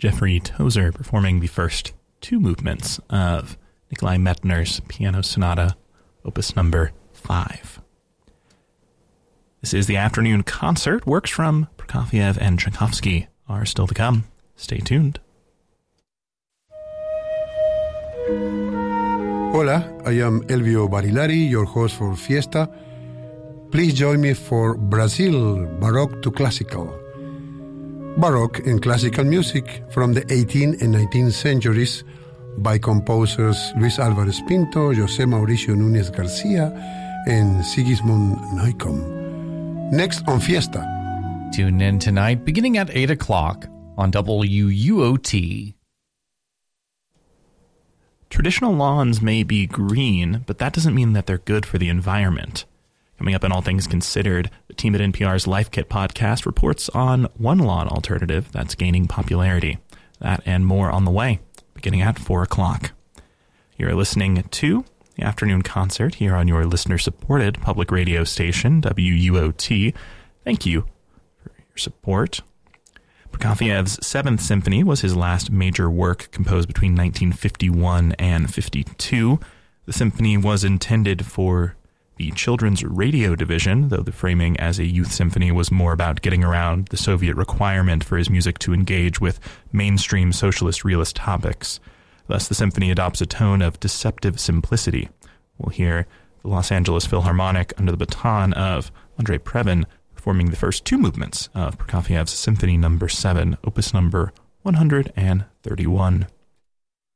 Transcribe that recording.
Jeffrey Tozer performing the first two movements of Nikolai Medtner's Piano Sonata, Opus number 5. This is the afternoon concert. Works from Prokofiev and Tchaikovsky are still to come. Stay tuned. Hola, I am Elvio Barilari, your host for Fiesta. Please join me for Brazil, Baroque to Classical. Baroque and classical music from the 18th and 19th centuries by composers Luis Álvarez Pinto, José Mauricio Núñez Garcia, and Sigismund Neukomm. Next on Fiesta. Tune in tonight beginning at 8 o'clock on WUOT. Traditional lawns may be green, but that doesn't mean that they're good for the environment. Coming up on All Things Considered, the team at NPR's Life Kit podcast reports on one lawn alternative that's gaining popularity. That and more on the way, beginning at 4 o'clock. You're listening to the afternoon concert here on your listener-supported public radio station, WUOT. Thank you for your support. Prokofiev's 7th Symphony was his last major work, composed between 1951 and 52. The symphony was intended for the children's radio division, though the framing as a youth symphony was more about getting around the Soviet requirement for his music to engage with mainstream socialist realist topics. Thus, the symphony adopts a tone of deceptive simplicity. We'll hear the Los Angeles Philharmonic under the baton of Andrei Previn performing the first two movements of Prokofiev's Symphony No. 7, Opus number 131.